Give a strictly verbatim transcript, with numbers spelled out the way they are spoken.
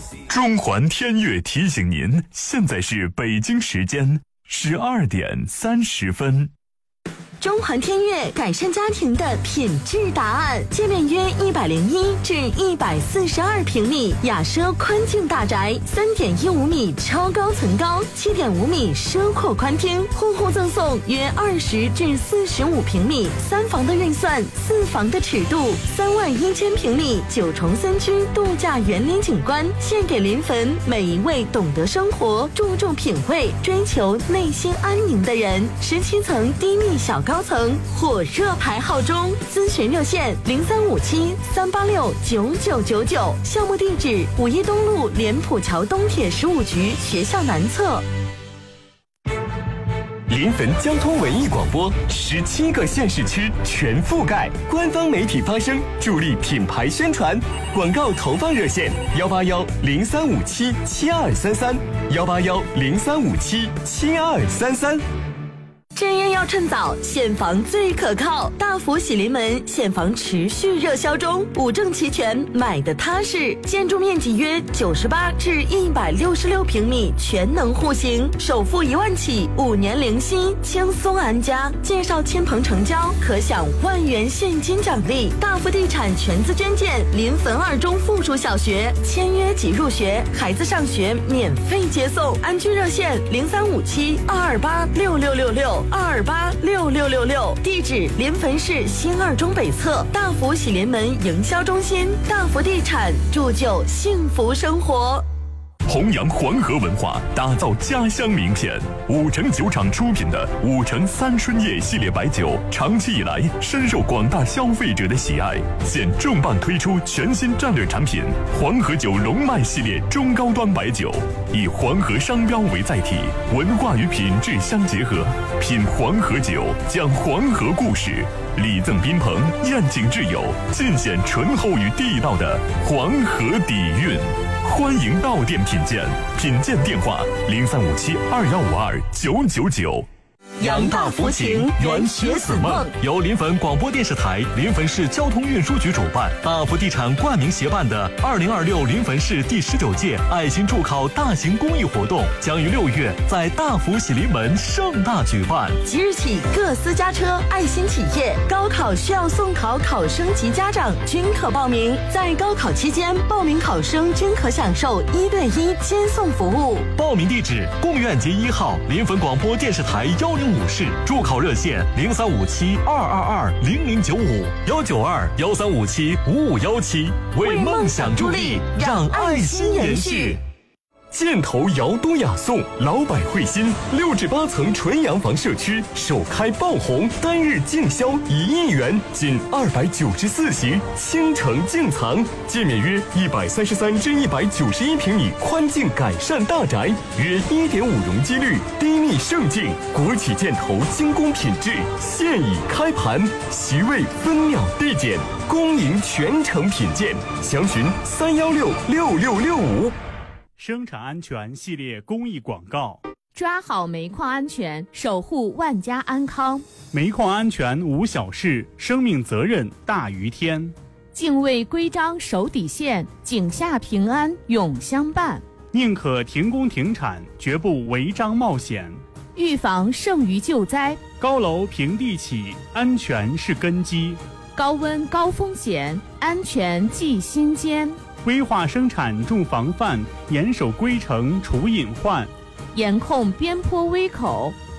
中环天悦提醒您，现在是北京时间十二点三十分。 中环天悦改善家庭的品质答案，界面约一百零一至一百四十二平米，雅奢宽净大宅，三点一五米超高层高，七点五米奢阔宽厅，户户赠送约二十至四十五平米，三房的预算，四房的尺度，三万一千平米九重森区度假园林景观，献给临汾每一位懂得生活、注重品味、追求内心安宁的人。十七层低密小高层火热排号中，咨询热线零三五七三八六九九九九，项目地址五一东路莲浦桥东铁十五局学校南侧。 临汾交通文艺广播，十七个县市区全覆盖，官方媒体发声，助力品牌宣传。广告投放热线：幺八幺零三五七七二三三，幺八幺零三五七七二三三。 置业要趁早，现房最可靠。大福喜临门现房持续热销中，五证齐全，买的踏实。建筑面积约九十八至一百六十六平米，全能户型，首付一万起，五年零息，轻松安家。介绍亲朋成交，可享万元现金奖励。大福地产全资捐建临汾二中附属小学，签约即入学，孩子上学免费接送。安居热线零三五七二二八六六六六。二二八六六六六，地址临汾市新二中北侧大福喜临门营销中心。大福地产铸就幸福生活。 弘扬黄河文化，打造家乡名片。五城酒厂出品的五城三春叶系列白酒，长期以来深受广大消费者的喜爱。现重磅推出全新战略产品黄河酒龙脉系列中高端白酒，以黄河商标为载体，文化与品质相结合。品黄河酒，讲黄河故事，礼赠宾朋，宴请挚友，尽显醇厚与地道的黄河底蕴。欢迎到店品鉴，品鉴电话零三五七二幺五二九九九。 扬大福情，圆学子梦。 由临汾广播电视台、临汾市交通运输局主办，大福地产冠名协办的二零二六临汾市第十九届爱心助考大型公益活动，将于六月在大福喜临门盛大举办。 即日起，各私家车、爱心企业、高考需要送考考生及家长均可报名。在高考期间，报名考生均可享受一对一接送服务。 报名地址：贡院街一号临汾广播电视台幺零五室，助考热线零三五七二二二零零九五幺九二幺三五七五五幺七，为梦想助力，让爱心延续。 箭头瑶都雅颂，老百惠心，六至八层纯洋房社区首开爆红，单日净销一亿元，仅二百九十四席，倾城净藏，界面约一百三十三至一百九十一平米，宽净改善大宅，约一点五容积率，低密盛境，国企箭头精工品质，现已开盘，席位分秒递减，恭迎全程品鉴，详询三幺六六六六五。 生产安全系列公益广告： 抓好煤矿安全，守护万家安康。 煤矿安全无小事，生命责任大于天。 敬畏规章守底线，井下平安永相伴。 宁可停工停产，绝不违章冒险。 预防胜于救灾。 高楼平地起，安全是根基。 高温高风险，安全记心间。 规划生产重防范，严守规程除隐患， 严控边坡危口。